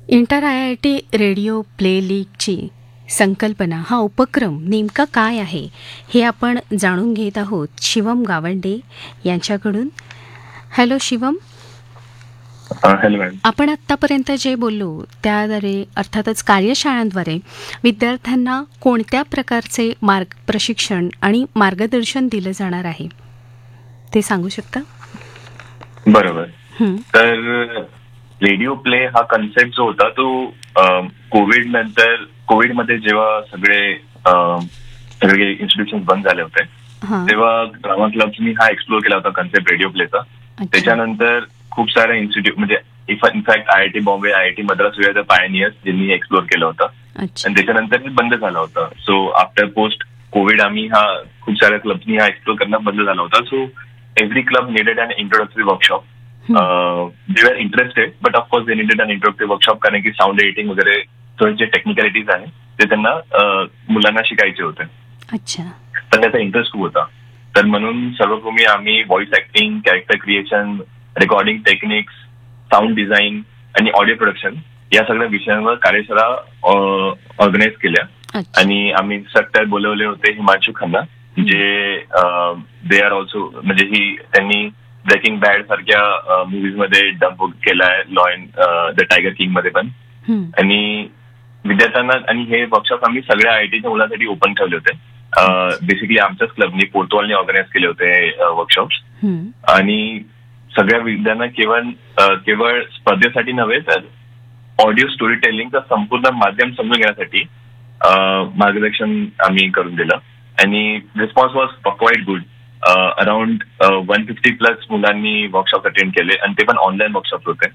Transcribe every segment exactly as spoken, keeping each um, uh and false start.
Inter I I T radio play लीगची संकल्पना, हा उपक्रम नेमका काय आहे हे आपण जाणून घेत आहोत शिवम गावंडे यांच्याकडून. हॅलो शिवम. Hello madam. आपण आत्तापर्यंत जे बोललो त्याद्वारे अर्थातच कार्यशाळांद्वारे विद्यार्थ्यांना कोणत्या प्रकारचे मार्ग प्रशिक्षण आणि मार्गदर्शन दिलं जाणार आहे ते सांगू शकता? बरोबर. तर रेडिओ प्ले हा कन्सेप्ट जो होता तो कोविड नंतर, कोविड मध्ये जेव्हा सगळे सगळे इन्स्टिट्यूशन बंद झाले होते तेव्हा ड्रामा क्लब्सनी हा एक्सप्लोर केला होता कन्सेप्ट रेडिओ प्लेचा. त्याच्यानंतर खूप साऱ्या इन्स्टिट्यूट म्हणजे in fact I I T Bombay, I I T Madras way the pioneers ज्यांनी एक्सप्लोर केलं होतं आणि त्याच्यानंतर ते बंद झालं होतं. सो आफ्टर पोस्ट कोविड आम्ही हा खूप साऱ्या क्लब्सनी हा एक्सप्लोर करणं बंद झाला होता. So every club needed an introductory workshop. They were interested but of course they needed an introductory workshop, कारण की साऊंड एडिटिंग वगैरे थोडे जे टेक्निकॅलिटीज आहे ते त्यांना मुलांना शिकायचे होते. अच्छा. पण त्याचा इंटरेस्ट खूप होता. तर म्हणून सर्वप्रथम आम्ही voice acting, character creation, recording techniques, sound design आणि ऑडिओ प्रोडक्शन या सगळ्या विषयांवर कार्यशाळा ऑर्गनाईज केल्या. आणि आम्ही सत्तर बोलवले होते हिमांशू खन्ना, जे दे आर ऑल्सो म्हणजे ही त्यांनी ब्रेकिंग बॅड सारख्या मुव्हीज मध्ये डंप केलाय, लॉयन द टायगर किंग मध्ये पण. आणि विद्यार्थ्यांना आणि हे वर्कशॉप आम्ही सगळ्या आयआयटीच्या मुलांसाठी ओपन ठेवले होते. बेसिकली आमच्याच क्लबनी पोर्तवालने ऑर्गनाईज केले होते वर्कशॉप्स. आणि सगळ्या विद्यार्थ्यांना केवळ केवळ स्पर्धेसाठी नव्हे तर ऑडिओ स्टोरी टेलिंगचं संपूर्ण माध्यम समजून घेण्यासाठी मार्गदर्शन आम्ही करून दिलं. आणि response was quite good. Around one fifty plus मुलांनी वर्कशॉप अटेंड केले आणि ते पण ऑनलाईन वर्कशॉप होते.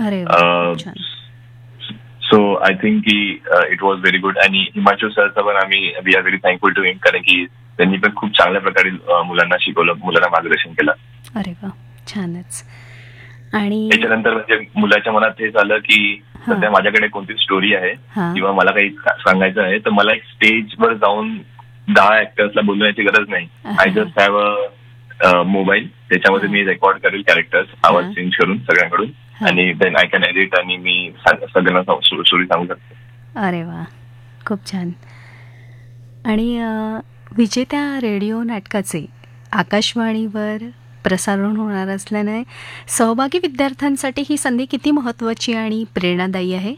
सो आय थिंक की इट वॉज व्हेरी गुड. आणि हिमांशू सरचं पण आम्ही we R very thankful to हिम, कारण की त्यांनी पण खूप चांगल्या प्रकारे मुलांना शिकवलं, मुलांना मार्गदर्शन केलं. अरे वा, छानच. आणि त्याच्यानंतर म्हणजे मुलाच्या मनात हे झालं की सध्या माझ्याकडे कोणती स्टोरी आहे किंवा मला काही सांगायचं आहे तर मला एक स्टेजवर जाऊन दहा ऍक्टर्सला बोलवण्याची गरज नाही. I just have a mobile, त्याच्यामध्ये मी रेकॉर्ड करेल कॅरेक्टर्स, आवाज चेंज करून सगळ्यांकडून, आणि देन आय कॅन एडिट आणि मी सगळ्यांना स्टोरी सांगू शकतो. अरे वा, खूप छान. आणि विजेत्या रेडिओ नाटकाचे आकाशवाणीवर प्रसारण होणार असल्याने सहभागी विद्यार्थ्यांसाठी ही संधी किती महत्वाची आणि प्रेरणादायी आहे?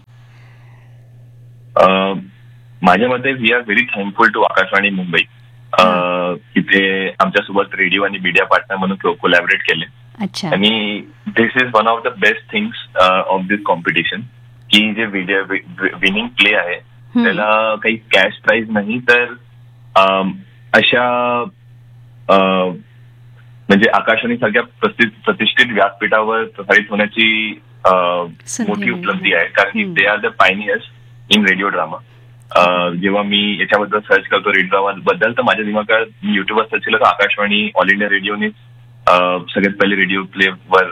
माझ्या मते we R very thankful to Akashvani Mumbai की ते आमच्यासोबत रेडिओ आणि मीडिया पार्टनर म्हणून कोलॅबरेट केले. आणि दिस is one of the best things of this competition की जे विनिंग प्ले आहे त्याला काही कॅश प्राइज नाही तर अशा म्हणजे आकाशवाणी सारख्या प्रतिष्ठित व्यासपीठावर प्रसारित होण्याची मोठी उपलब्धी आहे, कारण की they are the pioneers in radio drama. जेव्हा मी याच्याबद्दल सर्च करतो रेडिओ ड्रामा बद्दल तर माझ्या दिमागात मी युट्यूबवर सर्च केलं तर आकाशवाणी, ऑल इंडिया रेडिओने सगळ्यात पहिले रेडिओ प्ले वर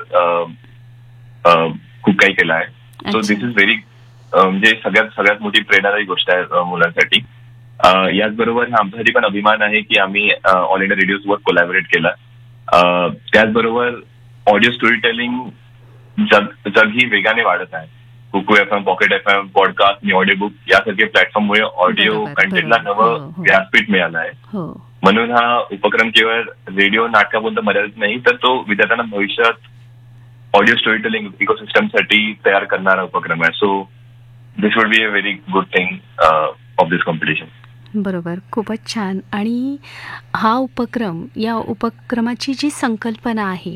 खूप काही केलं आहे. सो दिस इज व्हेरी म्हणजे सगळ्यात सगळ्यात मोठी प्रेरणादायी गोष्ट आहे मुलांसाठी. याचबरोबर आमच्यासाठी पण अभिमान आहे की आम्ही ऑल इंडिया रेडिओ सोबत कोलॅबरेट केला. त्याचबरोबर ऑडिओ स्टोरी टेलिंग जग जगही वेगाने वाढत आहे. कुकू F M, pocket F M, podcast आणि ऑडिओ बुक यासारखे प्लॅटफॉर्ममुळे ऑडिओ कंटेंटला नवं व्यासपीठ मिळालं आहे. म्हणून हा उपक्रम केवळ रेडिओ नाटकापर्यंत मर्यादित नाही तर तो विद्यार्थ्यांना भविष्यात ऑडिओ स्टोरी टेलिंग इकोसिस्टमसाठी तयार करणारा उपक्रम आहे. So this would be a very good thing of this competition. बरोबर, खूपच छान. आणि हा उपक्रम, या उपक्रमाची जी संकल्पना आहे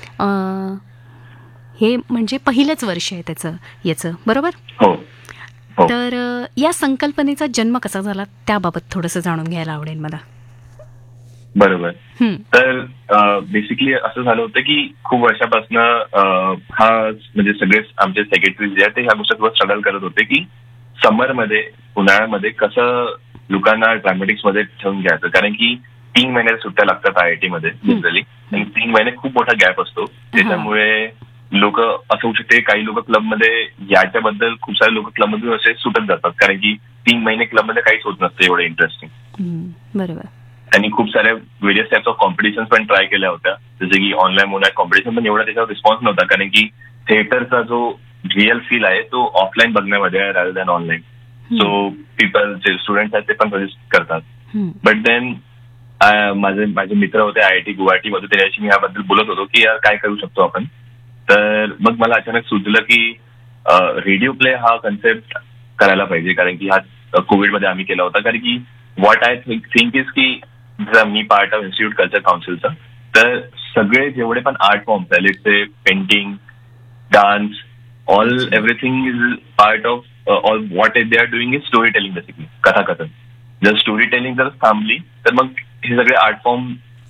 हे म्हणजे पहिलंच वर्ष आहे त्याचं याचं, बरोबर? हो. तर या संकल्पनेचा जन्म कसा झाला त्याबाबत थोडंसं जाणून घ्यायला आवडेल मला. बरोबर. तर बेसिकली असं झालं होतं की खूप वर्षापासून हा म्हणजे सगळे आमचे सेक्रेटरी जे आहेत ते ह्या गोष्टीसोबत स्ट्रगल करत होते की समरमध्ये, उन्हाळ्यामध्ये कसं लोकांना ड्रॅमॅटिक्स मध्ये ठेवून घ्यायचं, कारण की तीन महिन्याच्या सुट्ट्या लागतात आयआयटी मध्ये जनरली आणि तीन महिने खूप मोठा गॅप असतो. त्याच्यामुळे लोक असं होऊ शकते काही लोक क्लबमध्ये याच्याबद्दल खूप सारे लोक क्लबमधून असे सुटत जातात, कारण की तीन महिने क्लबमध्ये काहीच होत नसतं एवढं इंटरेस्टिंग. बरोबर. त्यांनी खूप साऱ्या व्हेरियस टाइप्स ऑफ कॉम्पिटिशन पण ट्राय केल्या होत्या, जसे की ऑनलाईन मोनॅक कॉम्पिटिशन, पण एवढा त्याच्यावर रिस्पॉन्स नव्हता कारण की थिएटरचा जो रिअल फील आहे तो ऑफलाईन बघण्यामध्ये आहे rather than online. So people जे स्टुडंट आहेत ते पण सजेस्ट करतात. बट देन माझे माझे मित्र होते आय आय टी गुवाहाटी मध्ये, त्याच्याशी मी याबद्दल बोलत होतो की यार काय करू शकतो आपण. तर मग मला अचानक सुचलं की रेडिओ प्ले हा कन्सेप्ट करायला पाहिजे, कारण की हा कोविडमध्ये आम्ही केला होता. कारण की व्हॉट आय थिंक इज की मी पार्ट ऑफ इन्स्टिट्यूट कल्चर काउन्सिलचा, तर सगळे जेवढे पण आर्ट फॉर्म्स आहे, let's say painting, dance, all everything is part of all what they are doing is story telling basically, कथाकथन. जर स्टोरी टेलिंग जर थांबली तर मग हे सगळे आर्ट फॉर्म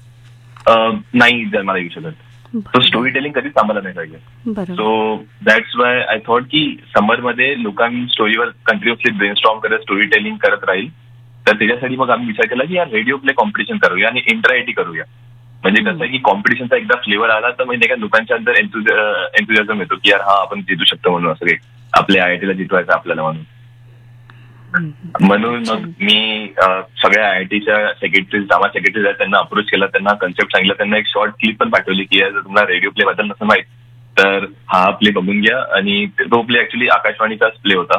नाही जन्माला येऊ शकत. तो स्टोरी टेलिंग कधीच थांबायला नाही पाहिजे. So that's why I thought की समरमध्ये लोकांनी स्टोरीवर कंटिन्युअसली ब्रेनस्टॉर्म करत स्टोरी टेलिंग करत राहील, तर त्याच्यासाठी मग आम्ही विचार केला की यार रेडिओ प्ले कॉम्पिटिशन करूया आणि इंटरआयटी करूया. म्हणजे कसं आहे की कॉम्पिटिशनचा एकदा फ्लेवर आला तर म्हणजे का लोकांच्या अंदर एन्थुझियाझम येतो की यार हा आपण जितू शकतो म्हणून, असं काही आपल्या आयआयटीला जितवायचं आपल्याला म्हणून. म्हणून मग मी सगळ्या आयआयटीच्या सेक्रेटरीज जामा सेक्रेटरीज आहेत त्यांना अप्रोच केला, त्यांना कन्सेप्ट सांगितला, त्यांना एक शॉर्ट क्लिप पण पाठवली की जर तुम्हाला रेडिओ प्ले बद्दल नसं माहित तर हा प्ले बघून घ्या. आणि तो प्ले ऍक्च्युली आकाशवाणीचाच प्ले होता.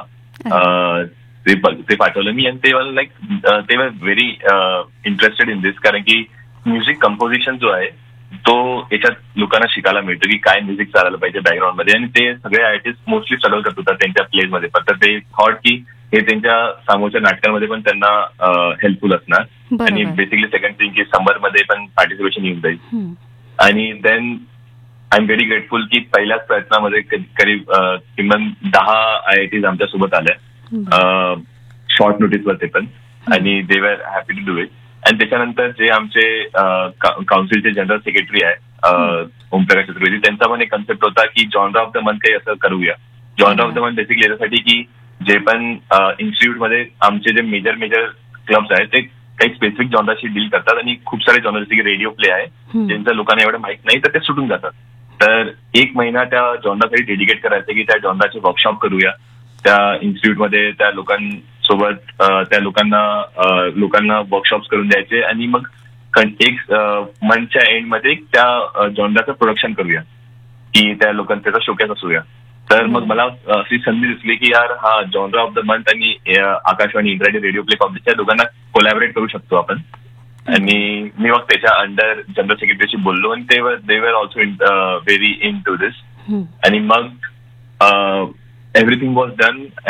ते पाठवलं मी आणि ते लाईक ते वर व्हेरी इंटरेस्टेड इन दिस, कारण की म्युझिक कंपोजिशन जो आहे तो याच्यात लोकांना शिकायला मिळतो की काय म्युझिक चालायला पाहिजे बॅकग्राऊंडमध्ये. आणि ते सगळे आर्टिस्ट मोस्टली स्ट्रगल करत होतात त्यांच्या प्लेमध्ये, पण तर ते थॉट की हे त्यांच्या समोरच्या नाटकांमध्ये पण त्यांना हेल्पफुल असणार. आणि बेसिकली सेकंड थिंग की समरमध्ये पण पार्टिसिपेशन येऊन जाईल. आणि then I am very grateful की पहिल्याच प्रयत्नामध्ये करीब किमान दहा आय आय टीज आमच्यासोबत आल्या शॉर्ट नोटीसवर ते पण, आणि दे वर हॅपी टू डू इट. आणि त्याच्यानंतर जे आमचे काउन्सिलचे जनरल सेक्रेटरी आहे ओमप्रकाश चतुर्वेदी, त्यांचा पण एक कन्सेप्ट होता की जॉनरा ऑफ द मंथ काही असं करूया. Genre of the month basically याच्यासाठी की जे पण इन्स्टिट्यूटमध्ये आमचे जे मेजर मेजर क्लब्स आहेत ते काही स्पेसिफिक जॉनराशी डील करतात आणि खूप सारे जॉनर जसे की रेडिओ प्ले आहे ज्यांच्या लोकांना एवढं माहित नाही तर ते सुटून जातात. तर एक महिना त्या जॉनरासाठी डेडिकेट करायचं की त्या जॉनराचे वर्कशॉप करूया त्या इन्स्टिट्यूटमध्ये, त्या लोकांसोबत त्या लोकांना लोकांना वर्कशॉप्स करून द्यायचे आणि मग एक मंथच्या एंडमध्ये त्या जॉनराचं प्रोडक्शन करूया की त्या लोकांचा त्याचा शोकेस असूया. तर मग मला अशी संधी दिसली की यार हा जॉनरा ऑफ द मंथ आणि Akashvani internet radio play competition या दोघांना कोलॅबरेट करू शकतो आपण. आणि मी मग त्याच्या अंडर जनरल सेक्रेटरीशी बोललो आणि ते दे were also very in to दिस. आणि मग एव्हरीथिंग वॉज डन